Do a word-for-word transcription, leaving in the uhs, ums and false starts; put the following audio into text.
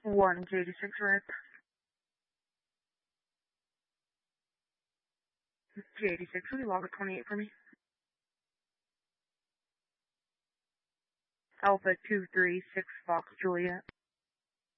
one J D six red. J D six, will you log a twenty-eight for me? Alpha two three six Fox Juliet.